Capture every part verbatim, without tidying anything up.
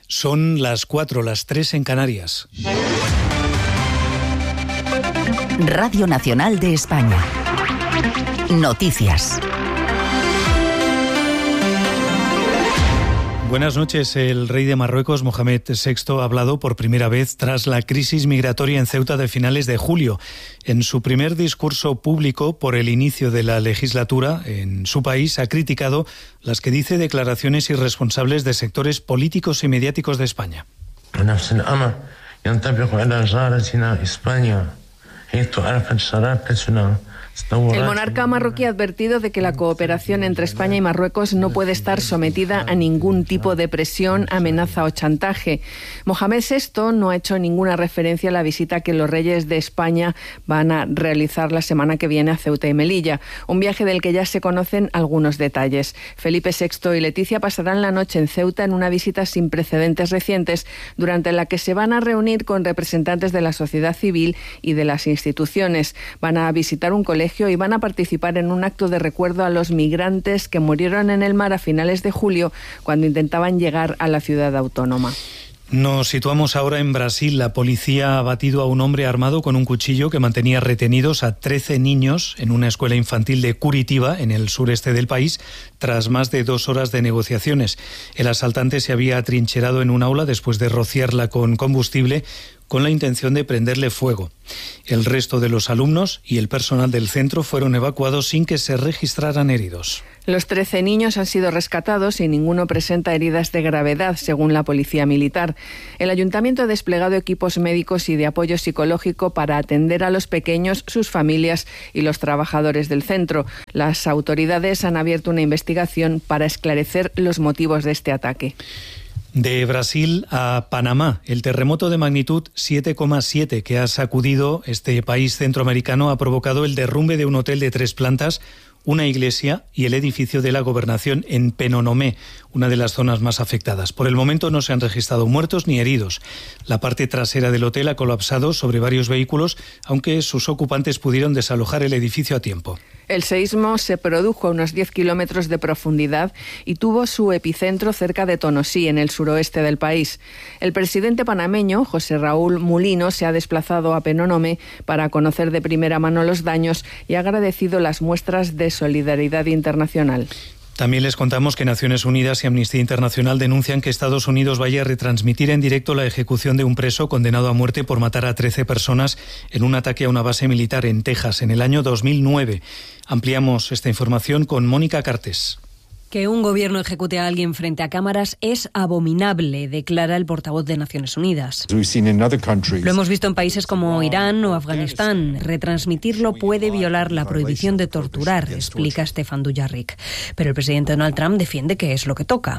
Son las cuatro, las tres en Canarias. Radio Nacional de España. Noticias. Buenas noches. El rey de Marruecos, Mohamed sexto, ha hablado por primera vez tras la crisis migratoria en Ceuta de finales de julio. En su primer discurso público por el inicio de la legislatura en su país, ha criticado las que dice declaraciones irresponsables de sectores políticos y mediáticos de España. El monarca marroquí ha advertido de que la cooperación entre España y Marruecos no puede estar sometida a ningún tipo de presión, amenaza o chantaje. Mohamed sexto no ha hecho ninguna referencia a la visita que los reyes de España van a realizar la semana que viene a Ceuta y Melilla, un viaje del que ya se conocen algunos detalles. Felipe sexto y Leticia pasarán la noche en Ceuta en una visita sin precedentes recientes, durante la que se van a reunir con representantes de la sociedad civil y de las instituciones. Van a visitar un colegio y van a participar en un acto de recuerdo a los migrantes que murieron en el mar a finales de julio cuando intentaban llegar a la ciudad autónoma. Nos situamos ahora en Brasil. La policía ha abatido a un hombre armado con un cuchillo que mantenía retenidos a trece niños en una escuela infantil de Curitiba, en el sureste del país, tras más de dos horas de negociaciones. El asaltante se había atrincherado en un aula después de rociarla con combustible con la intención de prenderle fuego. El resto de los alumnos y el personal del centro fueron evacuados sin que se registraran heridos. Los trece niños han sido rescatados y ninguno presenta heridas de gravedad, según la policía militar. El ayuntamiento ha desplegado equipos médicos y de apoyo psicológico para atender a los pequeños, sus familias y los trabajadores del centro. Las autoridades han abierto una investigación para esclarecer los motivos de este ataque. De Brasil a Panamá, el terremoto de magnitud siete coma siete que ha sacudido este país centroamericano ha provocado el derrumbe de un hotel de tres plantas, una iglesia y el edificio de la gobernación en Penonomé, una de las zonas más afectadas. Por el momento no se han registrado muertos ni heridos. La parte trasera del hotel ha colapsado sobre varios vehículos, aunque sus ocupantes pudieron desalojar el edificio a tiempo. El seísmo se produjo a unos diez kilómetros de profundidad y tuvo su epicentro cerca de Tonosí, en el suroeste del país. El presidente panameño, José Raúl Mulino, se ha desplazado a Penonomé para conocer de primera mano los daños y ha agradecido las muestras de solidaridad internacional. También les contamos que Naciones Unidas y Amnistía Internacional denuncian que Estados Unidos vaya a retransmitir en directo la ejecución de un preso condenado a muerte por matar a trece personas en un ataque a una base militar en Texas en el año dos mil nueve. Ampliamos esta información con Mónica Cartes. Que un gobierno ejecute a alguien frente a cámaras es abominable, declara el portavoz de Naciones Unidas. Lo hemos visto en países como Irán o Afganistán. Retransmitirlo puede violar la prohibición de torturar, explica Stefan Dujarric. Pero el presidente Donald Trump defiende que es lo que toca.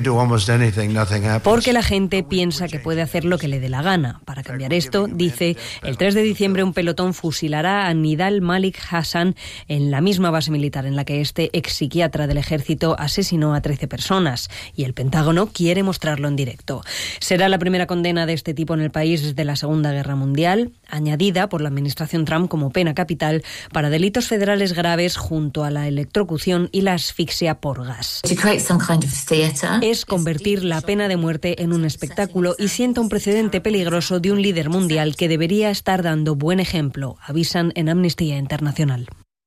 Porque la gente piensa que puede hacer lo que le dé la gana. Para cambiar esto, dice, el tres de diciembre un pelotón fusilará a Nidal Malik Hassan en la misma base militar en la que este ex psiquiatra del ejército asesinó a trece personas, y el Pentágono quiere mostrarlo en directo. Será la primera condena de este tipo en el país desde la Segunda Guerra Mundial, añadida por la administración Trump como pena capital para delitos federales graves junto a la electrocución y la asfixia por gas. Es convertir la pena de muerte en un espectáculo y sienta un precedente peligroso de un líder mundial que debería estar dando buen ejemplo, avisan en Amnistía Internacional.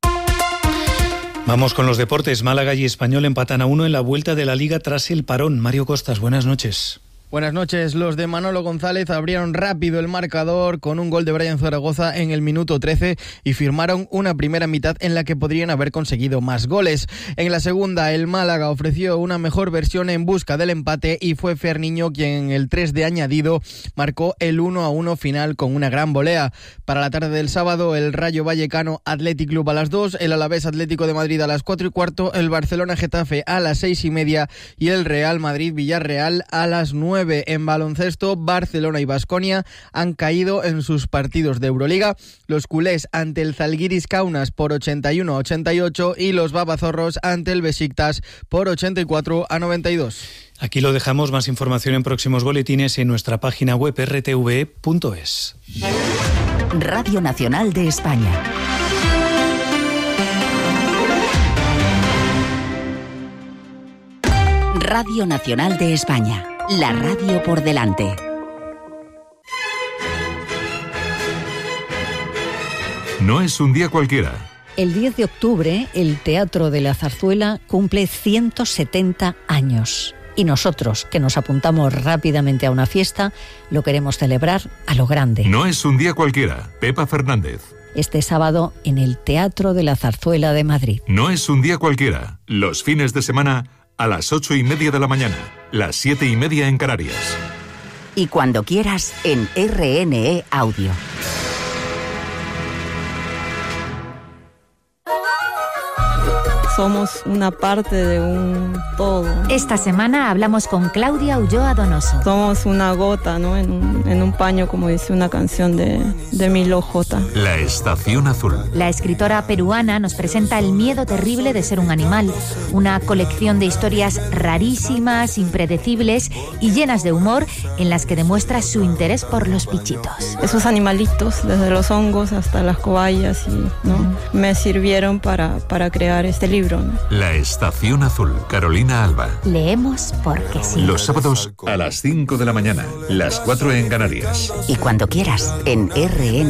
Vamos con los deportes. Málaga y Español empatan a uno en la vuelta de la Liga tras el parón. Mario Costas, buenas noches. Buenas noches. Los de Manolo González abrieron rápido el marcador con un gol de Brian Zaragoza en el minuto trece y firmaron una primera mitad en la que podrían haber conseguido más goles. En la segunda, el Málaga ofreció una mejor versión en busca del empate y fue Ferniño quien en el tres de añadido marcó el uno a uno final con una gran volea. Para la tarde del sábado, el Rayo Vallecano Athletic Club a las dos, el Alavés Atlético de Madrid a las cuatro y cuarto, el Barcelona Getafe a las seis y media y el Real Madrid Villarreal a las nueve. En baloncesto, Barcelona y Baskonia han caído en sus partidos de Euroliga. Los culés ante el Zalgiris Kaunas por ochenta y uno a ochenta y ocho y los babazorros ante el Besiktas por ochenta y cuatro a noventa y dos. Aquí lo dejamos. Más información en próximos boletines y en nuestra página web erre te ve punto es. Radio Nacional de España. Radio Nacional de España. La radio por delante. No es un día cualquiera. El diez de octubre, el Teatro de la Zarzuela cumple ciento setenta años. Y nosotros, que nos apuntamos rápidamente a una fiesta, lo queremos celebrar a lo grande. No es un día cualquiera. Pepa Fernández. Este sábado en el Teatro de la Zarzuela de Madrid. No es un día cualquiera. Los fines de semana a las ocho y media de la mañana, las siete y media en Canarias. Y cuando quieras en R N E Audio. Somos una parte de un todo. Esta semana hablamos con Claudia Ulloa Donoso. Somos una gota, ¿no? En un, en un paño, como dice una canción de, de Milo J. La Estación Azul. La escritora peruana nos presenta El miedo terrible de ser un animal, una colección de historias rarísimas, impredecibles y llenas de humor, en las que demuestra su interés por los bichitos. Esos animalitos, desde los hongos hasta las cobayas, y, ¿no? Mm. me sirvieron para, para crear este libro. La Estación Azul, Carolina Alba. Leemos porque sí. Los sábados a las cinco de la mañana, las cuatro en Canarias. Y cuando quieras en R N E